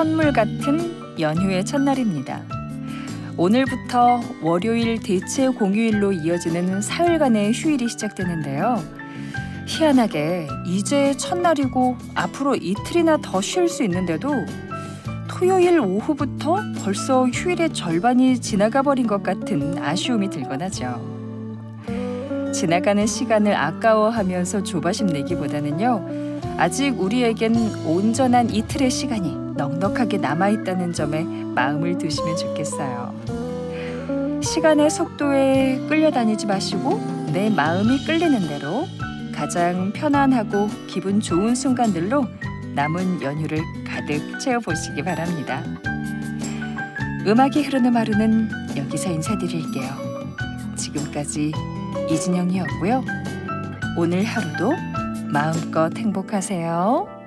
선물 같은 연휴의 첫날입니다. 오늘부터 월요일 대체 공휴일로 이어지는 사흘간의 휴일이 시작되는데요. 희한하게 이제 첫날이고 앞으로 이틀이나 더 쉴 수 있는데도 토요일 오후부터 벌써 휴일의 절반이 지나가 버린 것 같은 아쉬움이 들곤 하죠. 지나가는 시간을 아까워하면서 조바심 내기보다는요, 아직 우리에겐 온전한 이틀의 시간이 넉넉하게 남아있다는 점에 마음을 두시면 좋겠어요. 시간의 속도에 끌려다니지 마시고 내 마음이 끌리는 대로 가장 편안하고 기분 좋은 순간들로 남은 연휴를 가득 채워보시기 바랍니다. 음악이 흐르는 하루는 여기서 인사드릴게요. 지금까지 이진영이었고요. 오늘 하루도 마음껏 행복하세요.